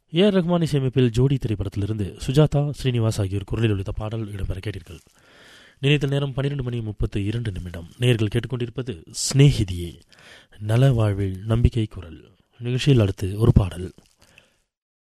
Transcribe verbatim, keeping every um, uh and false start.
A R Rahman இசையமைப்பில் ஜோடி திரைப்படத்திலிருந்து சுஜாதா ஸ்ரீனிவாஸ் ஆகியோர் குரலில் ஒலித்த பாடல் இடம்பெற கேட்டீர்கள். நினைத்த நேரம் பன்னிரண்டு மணி முப்பத்து இரண்டு நிமிடம். நேர்கள் கேட்டுக்கொண்டிருப்பது ஸ்நேகிதியே, நல வாழ்வில் நம்பிக்கை குரல் நிகழ்ச்சியில். அடுத்து ஒரு பாடல்.